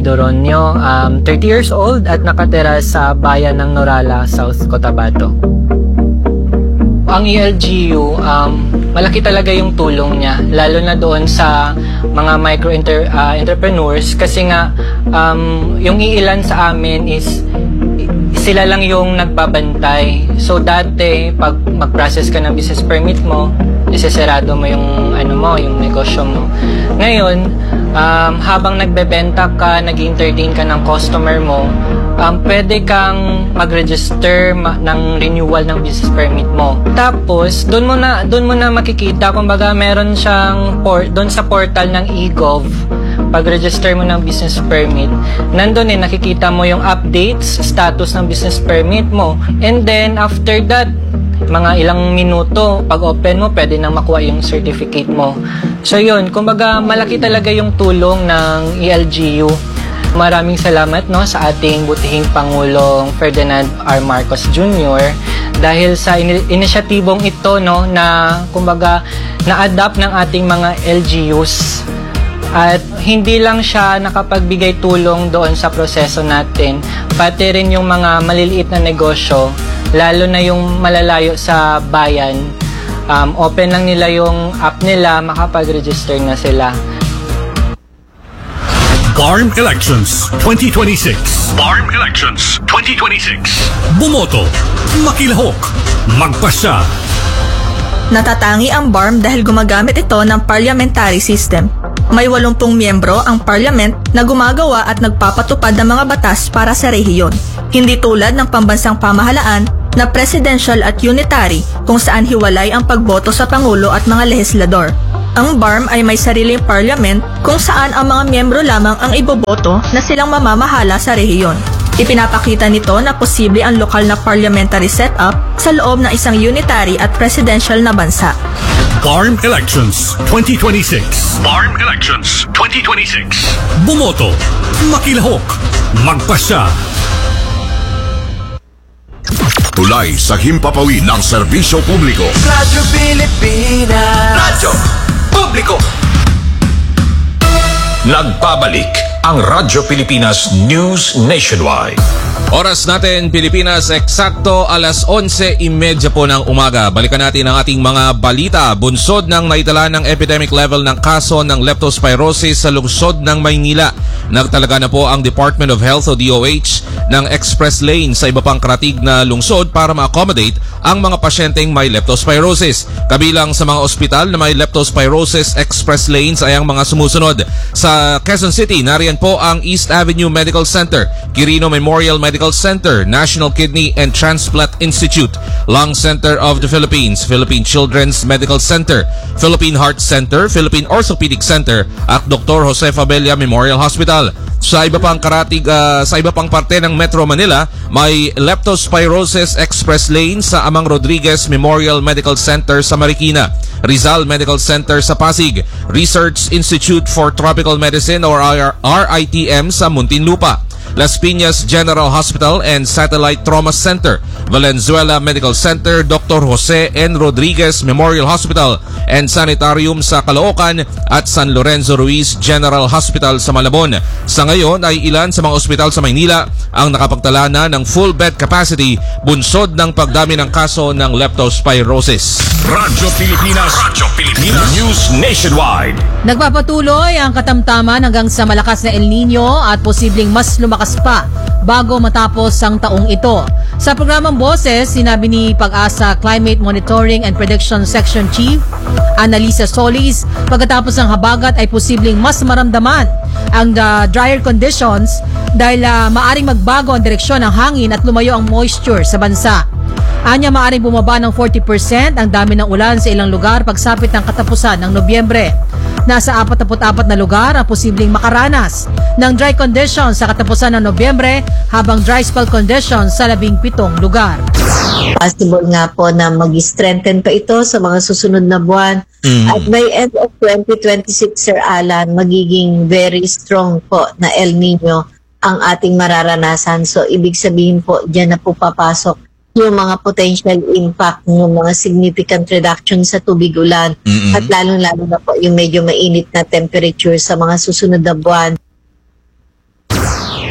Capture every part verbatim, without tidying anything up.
Doronio, um, thirty years old at nakatira sa bayan ng Norala, South Cotabato. Ang E L G U, um, malaki talaga yung tulong niya, lalo na doon sa mga micro-entrepreneurs kasi nga um, yung iilan sa amin is sila lang yung nagbabantay. So dati, pag mag-process ka ng business permit mo, isesarado mo yung ano mo, yung negosyo mo. Ngayon, um, habang nagbebenta ka, nag-entertain ka ng customer mo, um, pwede kang mag-register ma- ng renewal ng business permit mo. Tapos, doon mo na doon mo na makikita kung baga meron siyang por- doon sa portal ng e-gov. Pag-register mo ng business permit, nandun eh, nakikita mo yung updates, status ng business permit mo. And then, after that, mga ilang minuto, pag open mo, pwede nang makuha yung certificate mo. So yun, kumbaga malaki talaga yung tulong ng E L G U. Maraming salamat no sa ating butihing Pangulong Ferdinand R. Marcos Junior dahil sa in- inisyatibong ito no na kumbaga na-adapt ng ating mga L G Us. At hindi lang siya nakapagbigay tulong doon sa proseso natin, pati rin yung mga maliliit na negosyo, lalo na yung malalayo sa bayan. Um, open lang nila yung app nila, makapag-register na sila. B A R M Elections twenty twenty-six. B A R M Elections twenty twenty-six. Bumoto, makilahok, magpasya. Natatangi ang B A R M dahil gumagamit ito ng parliamentary system. May walumpung miyembro ang parliament na gumagawa at nagpapatupad ng mga batas para sa rehiyon. Hindi tulad ng pambansang pamahalaan na presidential at unitary kung saan hiwalay ang pagboto sa Pangulo at mga lehislador. Ang B A R M ay may sariling parliament kung saan ang mga miyembro lamang ang iboboto na silang mamamahala sa rehiyon. Ipinapakita nito na posible ang lokal na parliamentary setup sa loob ng isang unitary at presidential na bansa. B A R M Elections twenty twenty-six. B A R M Elections twenty twenty-six. Bumoto, makilahok, magpasya. Tulay sa himpapawid ng serbisyo publiko. Radyo Pilipinas. Radyo Publiko. Nagbabalik ang Radyo Pilipinas News Nationwide. Oras natin Pilipinas, eksakto alas onse trenta po ng umaga. Balikan natin ang ating mga balita. Bunsod ng naitala ng epidemic level ng kaso ng leptospirosis sa lungsod ng Maynila. Nagtalaga na po ang Department of Health o D O H ng express lane sa iba pang karatig na lungsod para ma-accommodate ang mga pasyenteng may leptospirosis. Kabilang sa mga ospital na may leptospirosis express lanes ay ang mga sumusunod. Sa Quezon City, nariyan po ang East Avenue Medical Center, Quirino Memorial Medical Center, National Kidney and Transplant Institute, Lung Center of the Philippines, Philippine Children's Medical Center, Philippine Heart Center, Philippine Orthopedic Center at Doctor Jose Fabella Memorial Hospital. Sa iba pang karatig, uh, sa iba pang parte ng Metro Manila, may leptospirosis express lane sa Amang Rodriguez Memorial Medical Center sa Marikina, Rizal Medical Center sa Pasig, Research Institute for Tropical Medicine or R I T M sa Muntinlupa, Las Piñas General Hospital and Satellite Trauma Center, Valenzuela Medical Center, Doctor Jose N. Rodriguez Memorial Hospital and Sanitarium sa Caloocan at San Lorenzo Ruiz General Hospital sa Malabon. Sa ngayon ay ilan sa mga ospital sa Maynila ang nakapagtala na ng full bed capacity bunsod ng pagdami ng kaso ng leptospirosis. Radyo Pilipinas. Radyo Pilipinas News Nationwide. Nagpapatuloy ang katamtaman hanggang sa malakas na El Nino at posibleng mas lumakas pa bago matapos ang taong ito. Sa programang Boses, sinabi ni Pag-asa Climate Monitoring and Prediction Section Chief Annalisa Solis, pagkatapos ng habagat ay posibleng mas maramdaman ang uh, drier conditions dahil uh, maaring magbago ang direksyon ng hangin at lumayo ang moisture sa bansa. Anya maaring bumaba ng forty percent ang dami ng ulan sa ilang lugar pagsapit ng katapusan ng Nobyembre. Nasa forty-four na lugar ang posibleng makaranas ng dry conditions sa katapusan ng Nobyembre habang dry spell conditions sa labing pitong lugar. Possible nga po na mag-strengthen pa ito sa mga susunod na buwan. Mm. At by end of twenty twenty-six, Sir Alan, magiging very strong po na El Nino ang ating mararanasan. So, ibig sabihin po, dyan na po papasok yung mga potential impact ng mga significant reduction sa tubig ulan. Mm-hmm. At lalong-lalo na po yung medyo mainit na temperature sa mga susunod na buwan.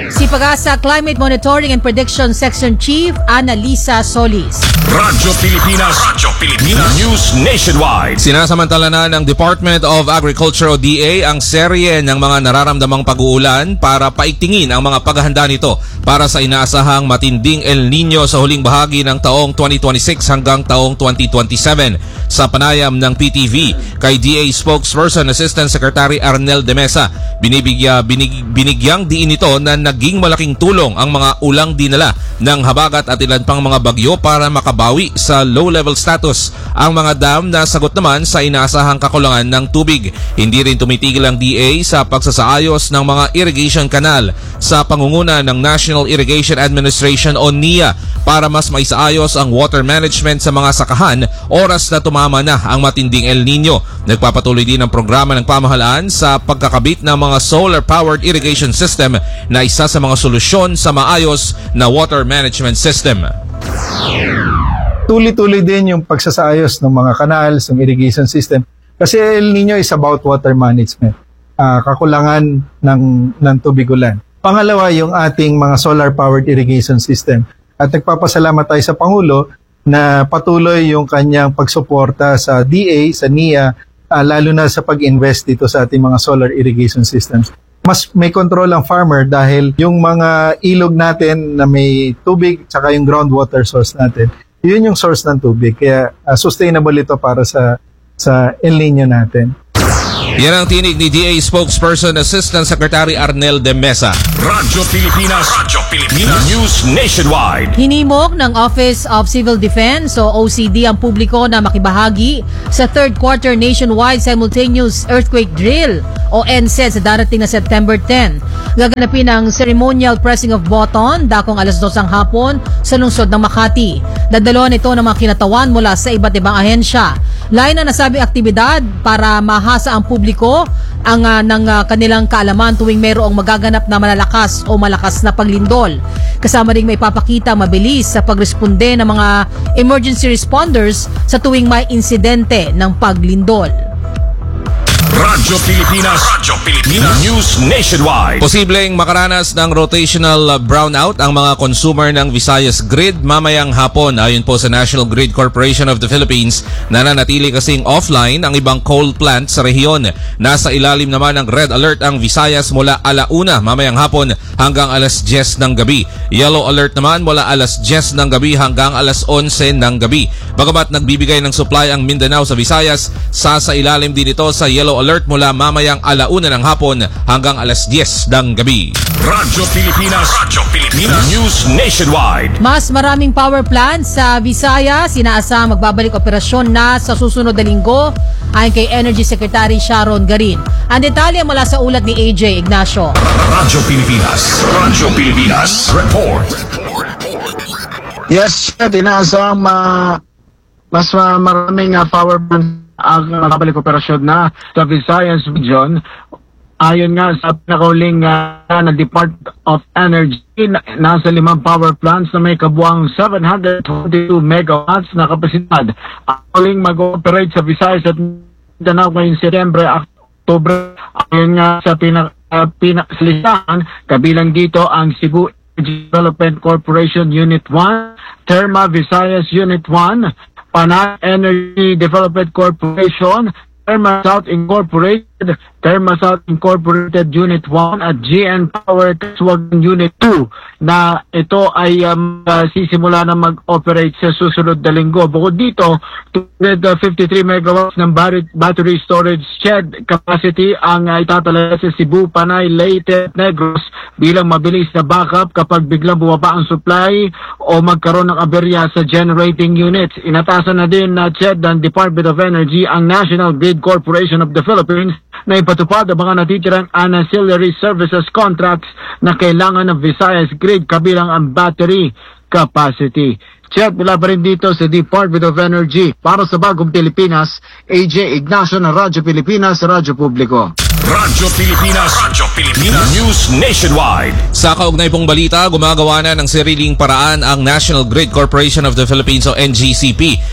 Si Pag-asa Climate Monitoring and Prediction Section Chief Annalisa Solis. Radyo Pilipinas. Radyo Pilipinas. News Nationwide. Sinasamantala na ng Department of Agriculture o D A ang serye ng mga nararamdamang pag-uulan para paigtingin ang mga paghahanda nito para sa inaasahang matinding El Nino sa huling bahagi ng taong twenty twenty-six hanggang taong twenty twenty-seven. Sa panayam ng P T V kay D A Spokesperson Assistant Secretary Arnel de Mesa, binibigya, binig, binigyang diin ito na naging malaking tulong ang mga ulang dinala ng habagat at ilan pang mga bagyo para makabawi sa low-level status ang mga dam na sagot naman sa inaasahang kakulangan ng tubig. Hindi rin tumitigil ang D A sa pagsasaayos ng mga irrigation canal sa pangunguna ng National Irrigation Administration o N I A para mas maisaayos ang water management sa mga sakahan oras na tumama na ang matinding El Nino. Nagpapatuloy din ang programa ng pamahalaan sa pagkakabit ng mga solar-powered irrigation system na isa sa mga solusyon sa maayos na water management system. Tuloy-tuloy din yung pagsasaayos ng mga canals, ng irrigation system. Kasi El Nino is about water management, uh, kakulangan ng, ng tubig ulan. Pangalawa, yung ating mga solar-powered irrigation system. At nagpapasalamat tayo sa Pangulo na patuloy yung kanyang pagsuporta sa D A, sa N I A, uh, lalo na sa pag-invest dito sa ating mga solar irrigation systems. Mas may control ang farmer dahil yung mga ilog natin na may tubig tsaka yung groundwater source natin, yun yung source ng tubig. Kaya uh, sustainable ito para sa sa El Nino natin. Yan ang tinig ni D A Spokesperson Assistant Secretary Arnel de Mesa. Radyo Pilipinas. Radyo Pilipinas. News Nationwide. Hinimok ng Office of Civil Defense o O C D ang publiko na makibahagi sa third quarter nationwide simultaneous earthquake drill o N S E D sa darating na September tenth. Gaganapin ang ceremonial pressing of button dakong alas dos ang hapon sa lungsod ng Makati. Dadaloan ito ng mga kinatawan mula sa iba't ibang ahensya. Lain na nasabing aktibidad para mahasa ang publiko ang uh, ng uh, kanilang kaalaman tuwing mayroong magaganap na malalakas o malakas na paglindol. Kasama ring may papakita mabilis sa pagresponde ng mga emergency responders sa tuwing may insidente ng paglindol. Radyo Pilipinas. Radyo Pilipinas. News Nationwide. Posibleng makaranas ng rotational brownout ang mga consumer ng Visayas Grid mamayang hapon. Ayon po sa National Grid Corporation of the Philippines, nananatili kasing offline ang ibang coal plant sa rehiyon. Nasa ilalim naman ng red alert ang Visayas mula alauna mamayang hapon hanggang alas diyes ng gabi. Yellow alert naman mula alas diyes ng gabi hanggang alas onse ng gabi. Bagamat nagbibigay ng supply ang Mindanao sa Visayas, sasa ilalim din ito sa yellow alert mula mamayang alauna ng hapon hanggang alas diyes ng gabi. Radyo Pilipinas. Radyo Pilipinas. News Nationwide. Mas maraming power plants sa Visayas inaasahang magbabalik operasyon na sa susunod na linggo ayon kay Energy Secretary Sharon Garin. Ang detalye mula sa ulat ni A J Ignacio. Radyo Pilipinas. Radyo Pilipinas. Report. Yes, inaasahang ma mas uh, maraming uh, power plants ang makabalik operasyon na sa Visayas region. Ayon nga sa pinakauling uh, na Department of Energy, nasa limang power plants na may kabuang seven hundred twenty-two megawatts na kapasidad. Ang uling mag-operate sa Visayas at Mindanao ngayong Setyembre, Oktubre. Ayon nga sa pinak uh, pinakalistahan, kabilang dito ang Cebu Energy Development Corporation Unit one, Terma Visayas Unit one, Panay Energy Development Corporation, Terma South Incorporated, Terma South Incorporated Unit one at G N Power Kaswagan Unit two na ito ay um, uh, sisimula na mag-operate sa susunod na linggo. Bukod dito, two hundred fifty-three megawatts ng battery storage shed capacity ang uh, itatalaga sa Cebu, Panay, Leyte at Negros bilang mabilis na backup kapag biglang bumaba ang supply o magkaroon ng aberya sa generating units. Inatasan na din na C H E D ng Department of Energy ang National Grid Corporation of the Philippines na ipatupad ang mga natitirang ancillary services contracts na kailangan ng Visayas Grid kabilang ang battery capacity. C H E D mula pa rin dito sa Department of Energy. Para sa Bagong Pilipinas, A J Ignacio ng Radyo Pilipinas, Radyo Publiko. Radyo Pilipinas. Radyo Pilipinas. News Nationwide. Sa kaugnay pong balita, gumagawa na ng sariling paraan ang National Grid Corporation of the Philippines o N G C P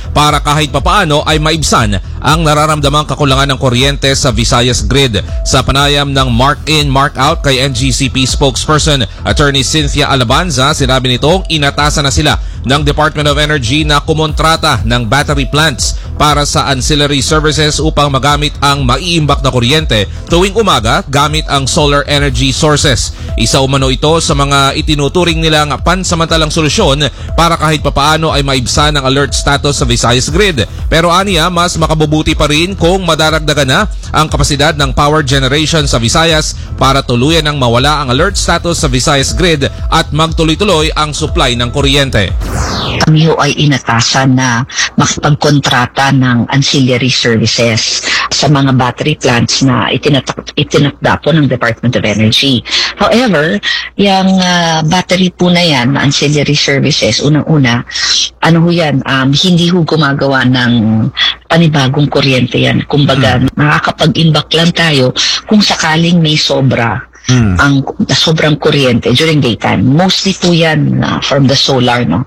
para kahit papaano ay maibsan ang nararamdamang kakulangan ng kuryente sa Visayas grid. Sa panayam ng Mark In, Mark Out kay N G C P spokesperson Attorney Cynthia Alabanza, sinabi nitong inatasan na sila ng Department of Energy na kumontrata ng battery plants para sa ancillary services upang magamit ang maiimbak na kuryente tuwing umaga gamit ang solar energy sources. Isa umano ito sa mga itinuturing nilang pansamantalang solusyon para kahit papaano ay maibsan ang alert status sa Visayas grid. Pero aniya, mas makabubuti pa rin kung madaragdagan na ang kapasidad ng power generation sa Visayas para tuluyan ng mawala ang alert status sa Visayas grid at magtuloy-tuloy ang supply ng kuryente. Kami ho ay inatasan na makipagkontrata ng ancillary services sa mga battery plants na itinatak- itinakda po ng Department of Energy. However, yung uh, battery po na yan, ancillary services, unang-una, ano ho yan, um, hindi ho gumagawa ng panibagong kuryente yan. Kumbaga, hmm. nakakapag-imbak lang tayo kung sakaling may sobra. Hmm. Ang sobrang kuryente during daytime. Mostly po yan uh, from the solar, no?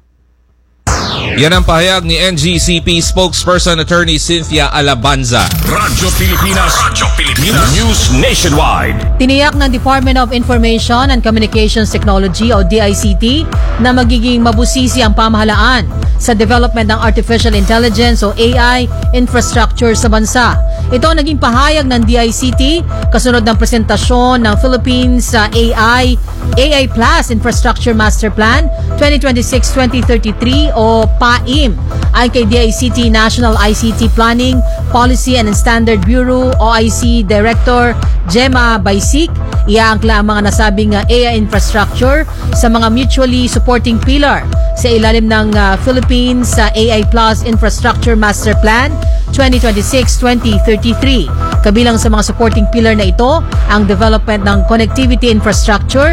Yan ang pahayag ni N G C P spokesperson Attorney Cynthia Alabanza. Radyo Pilipinas, Radyo Pilipinas, News Nationwide. Tiniyak ng Department of Information and Communications Technology o D I C T na magiging mabusisi ang pamahalaan sa development ng artificial intelligence o A I infrastructure sa bansa. Ito ang naging pahayag ng D I C T kasunod ng presentasyon ng Philippines uh, A I A I Plus Infrastructure Master Plan twenty twenty-six to twenty thirty-three o P A I M. Ayon kay D I C T National I C T Planning, Policy and Standard Bureau o I C Director Gemma Baisik, iaangkla ang mga nasabing uh, A I infrastructure sa mga mutually supporting pillar sa ilalim ng uh, Philippines uh, A I Plus Infrastructure Master Plan twenty twenty-six to twenty thirty-three. Kabilang sa mga supporting pillar na ito ang development ng connectivity infrastructure